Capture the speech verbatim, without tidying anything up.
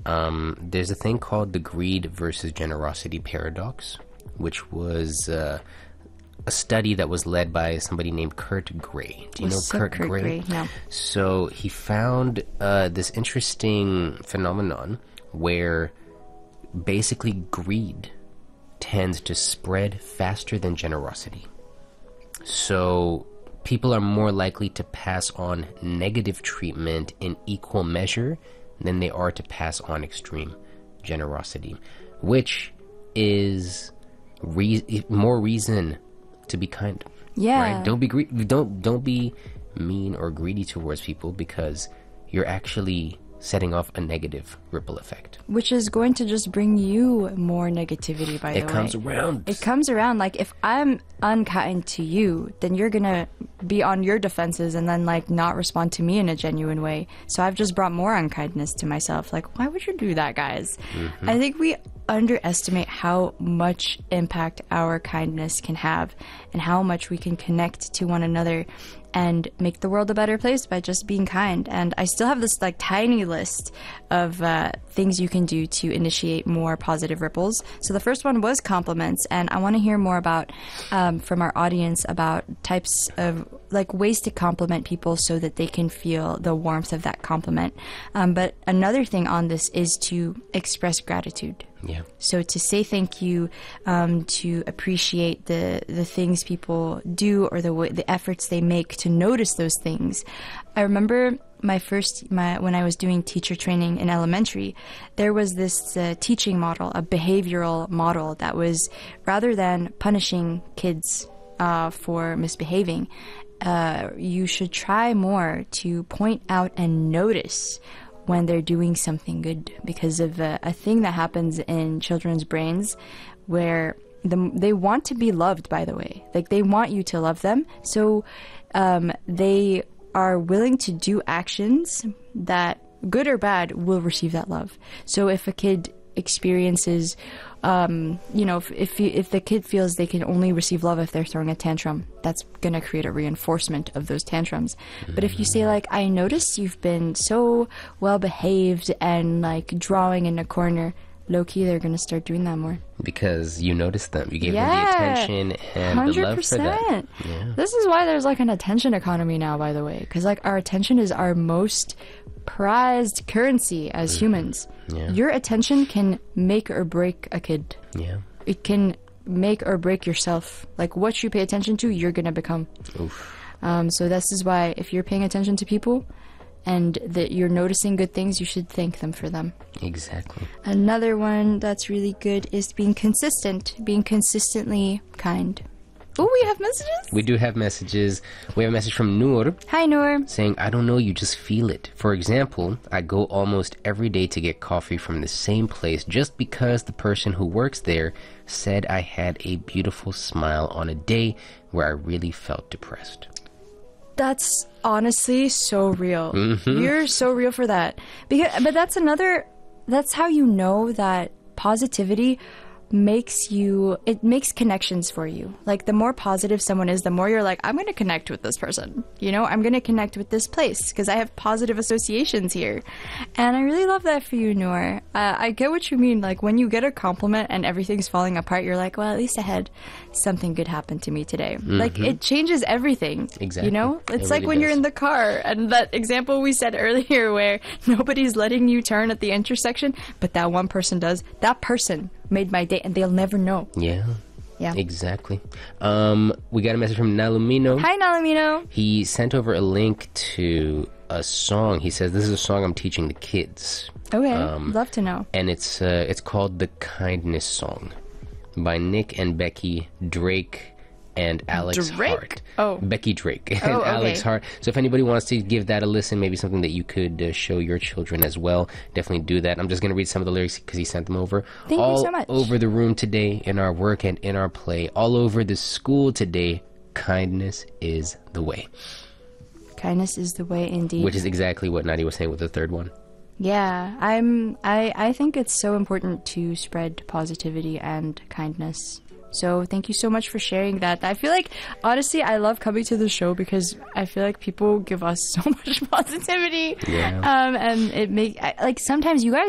Um, there's a thing called the greed versus generosity paradox, which was uh, a study that was led by somebody named Kurt Gray. Do you What's know Kurt, Kurt Gray? Gray? No. So he found uh, this interesting phenomenon where basically greed tends to spread faster than generosity. So people are more likely to pass on negative treatment in equal measure than they are to pass on extreme generosity, which is re- more reason to be kind. Yeah. Right? Don't be gre- don't don't be mean or greedy towards people, because you're actually setting off a negative ripple effect. Which is going to just bring you more negativity, by the way. It comes around. It comes around. Like, if I'm unkind to you, then you're gonna be on your defenses and then, like, not respond to me in a genuine way. So I've just brought more unkindness to myself. Like, why would you do that, guys? Mm-hmm. I think we underestimate how much impact our kindness can have and how much we can connect to one another and make the world a better place by just being kind. And I still have this like tiny list of uh, things you can do to initiate more positive ripples. So the first one was compliments, and I want to hear more about um, from our audience about types of like ways to compliment people so that they can feel the warmth of that compliment. Um, but another thing on this is to express gratitude. Yeah. So to say thank you, um, to appreciate the the things people do or the the efforts they make to notice those things. I remember my first my when I was doing teacher training in elementary, there was this uh, teaching model, a behavioral model that was, rather than punishing kids uh, for misbehaving, uh, you should try more to point out and notice when they're doing something good, because of a, a thing that happens in children's brains where the, they want to be loved, by the way. Like, they want you to love them. So um, they are willing to do actions that, good or bad, will receive that love. So if a kid experiences, um, you know, if if, you, if the kid feels they can only receive love if they're throwing a tantrum, that's going to create a reinforcement of those tantrums. Mm-hmm. But if you say, like, I noticed you've been so well behaved and, like, drawing in a corner, low-key, they're going to start doing that more. Because you noticed them. You gave yeah, them the attention and one hundred percent. the love for that. Yeah. This is why there's, like, an attention economy now, by the way. Because, like, our attention is our most prized currency as mm-hmm. humans. Yeah. Your attention can make or break a kid. Yeah. It can make or break yourself. Like, what you pay attention to, you're going to become. Oof. Um, so this is why, if you're paying attention to people and that you're noticing good things, you should thank them for them. Exactly. Another one that's really good is being consistent, being consistently kind. Oh, we have messages? We do have messages. We have a message from Noor. Hi, Noor. Saying, I don't know, you just feel it. For example, I go almost every day to get coffee from the same place just because the person who works there said I had a beautiful smile on a day where I really felt depressed. That's honestly so real. Mm-hmm. You're so real for that. Because, but that's another, that's how you know that positivity makes you, it makes connections for you. Like, the more positive someone is, the more you're like, I'm going to connect with this person. You know, I'm going to connect with this place because I have positive associations here. And I really love that for you, Noor. Uh, I get what you mean. Like, when you get a compliment and everything's falling apart, you're like, well, at least I had something good happen to me today. Mm-hmm. Like, it changes everything. Exactly. You know, it's it like really when does. you're in the car and that example we said earlier where nobody's letting you turn at the intersection, but that one person does. That person made my day, and they'll never know. Yeah. Yeah. Exactly. Um, we got a message from Nalumino. Hi, Nalumino. He sent over a link to a song. He says, this is a song I'm teaching the kids. Okay. Um, Love to know. And it's uh, it's called The Kindness Song by Nick and Becky Drake and Alex Drake? Hart. Oh. Becky Drake and Oh, okay. Alex Hart. So if anybody wants to give that a listen, maybe something that you could uh, show your children as well, definitely do that. I'm just going to read some of the lyrics because he sent them over. Thank all you so much. over the room today, in our work and in our play, all over the school today, kindness is the way. Kindness is the way, indeed. Which is exactly what Nadia was saying with the third one. Yeah, I'm. I I think it's so important to spread positivity and kindness. So thank you so much for sharing that. I feel like, honestly, I love coming to the show because I feel like people give us so much positivity. Yeah. Um, and it make I, like sometimes you guys